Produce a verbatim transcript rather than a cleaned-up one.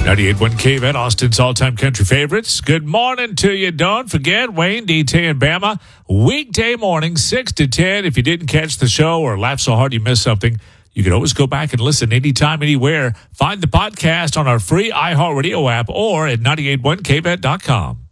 ninety-eight point one K V E T, Austin's all-time country favorites. Good morning to you. Don't forget, Wayne, D T, and Bama, weekday morning, six to ten. If you didn't catch the show or laugh so hard you missed something, you can always go back and listen anytime, anywhere. Find the podcast on our free iHeartRadio app or at nine eight one K V E T dot com.